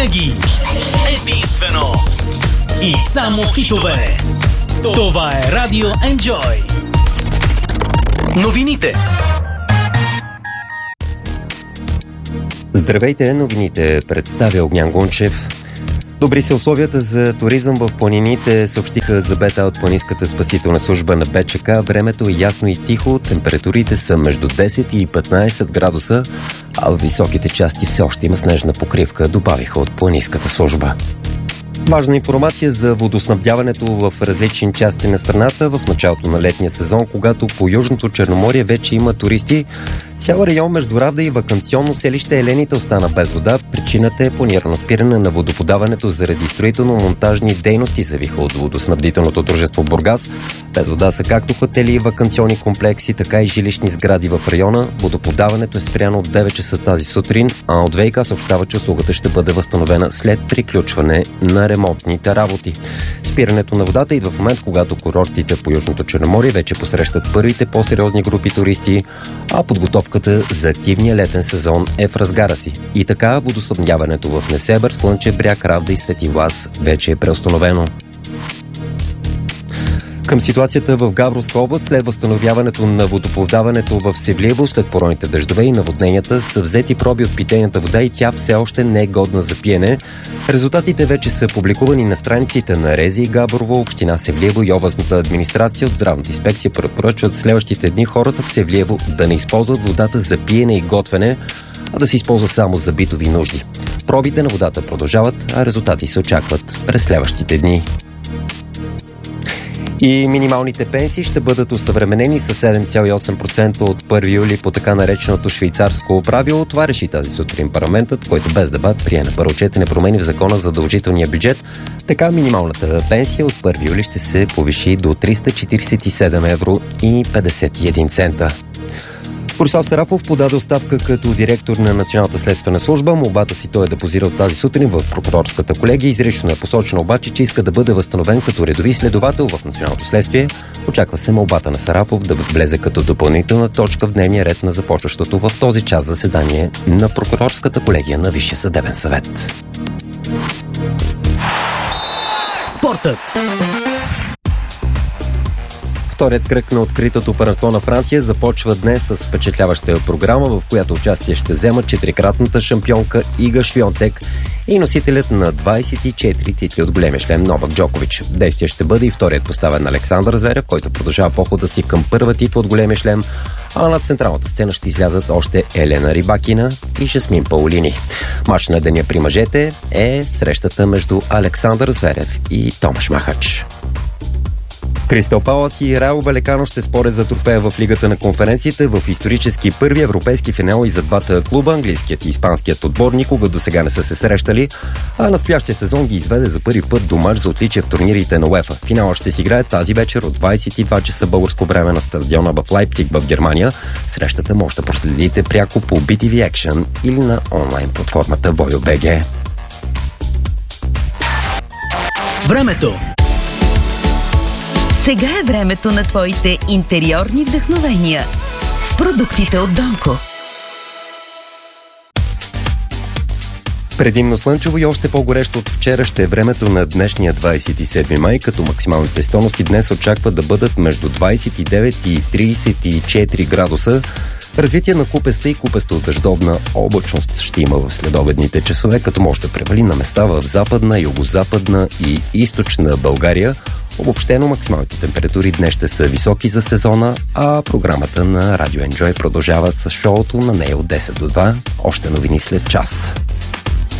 Винаги единствено и само хитове. Това е Радио Enjoy. Новините. Здравейте, новините представя Огнян Гунчев. Добри са условията за туризъм в планините, съобщиха за БТА от планинската спасителна служба на БЧК. Времето е ясно и тихо, температурите са между 10 и 15 градуса, а в високите части все още има снежна покривка, добавиха от планинската служба. Важна информация за водоснабдяването в различни части на страната в началото на летния сезон, когато по Южното Черноморие вече има туристи. Цял район между Равда и ваканционно селище Елените остана без вода. Причината е планирано спиране на водоподаването заради строително-монтажни дейности, завиха от водоснабдителното дружество Бургас. Без вода са както хотели и ваканционни комплекси, така и жилищни сгради в района. Водоподаването е спряно от 9 часа тази сутрин, а от ВиК съобщава, че услугата ще бъде възстановена след приключване на ремонтните работи. Спирането на водата идва в момент, когато курортите по Южното Черноморие вече посрещат първите по-сериозни групи туристи, а подготовката за активния летен сезон е в разгара си. И така водоснабдяването в Несебър, Слънчев бряг, Равда и Свети Влас вече е преустановено. Към ситуацията в Габровска област, след възстановяването на водоподаването в Севлиево, след поройните дъждове и наводненията, са взети проби от питейната вода и тя все още не е годна за пиене. Резултатите вече са публикувани на страниците на РЗИ Габрово, община Севлиево и областната администрация. От здравната инспекция препоръчват следващите дни хората в Севлиево да не използват водата за пиене и готвене, а да се използва само за битови нужди. Пробите на водата продължават, а резултати се очакват през следващите дни. И минималните пенсии ще бъдат осъвременени с 7,8% от 1 юли по така нареченото швейцарско правило. Това реши тази сутрин парламентът, който без дебат прие на първо четене промени в закона за задължителния бюджет. Така минималната пенсия от 1 юли ще се повиши до 347 евро и 51 цента. Борислав Сарафов подаде оставка като директор на Националната следствена служба. Молбата си той е депозирал тази сутрин в прокурорската колегия. Изрично е посочено обаче, че иска да бъде възстановен като редови следовател в Националното следствие. Очаква се молбата на Сарафов да влезе като допълнителна точка в дневния ред на започващото в този час заседание на прокурорската колегия на Висшия съдебен съвет. Спортът. Вторият кръг на откритото първенство на Франция започва днес с впечатляваща програма, в която участие ще вземат четирикратната шампионка Ига Швионтек и носителят на 24 титли от големия шлем Новак Джокович. Действие ще бъде и вторият поставен Александър Зверев, който продължава похода си към първа титла от големия шлем, а на централната сцена ще излязат още Елена Рибакина и Жасмин Паулини. Мач на деня при мъжете е срещата между Александър Зверев и Томаш Махач. Кристал Палас и Рао Валекано ще спорят за трофея в Лигата на конференциите в исторически първи европейски финал и за двата клуба. Английският и испанският отбор никога до сега не са се срещали, а настоящия сезон ги изведе за първи път до мач за отличие в турнирите на УЕФА. Финалът ще си играе тази вечер от 22 часа българско време на стадиона в Лайпциг в Германия. Срещата може да проследите пряко по BTV Action или на онлайн платформата Voyo.bg. Времето. Сега е времето на твоите интериорни вдъхновения с продуктите от Донко. Предимно слънчево и още по-горещо от вчера ще е времето на днешния 27 май, като максималните стойности днес очакват да бъдат между 29 и 34 градуса. Развитие на купеста и купесто-дъждовна облачност ще има в следобедните часове, като може да превали на места в западна, югозападна и източна България. Обобщено максималните температури днес ще са високи за сезона, а програмата на Радио Enjoy продължава с шоуто на нея от 10 до 2. Още новини след час.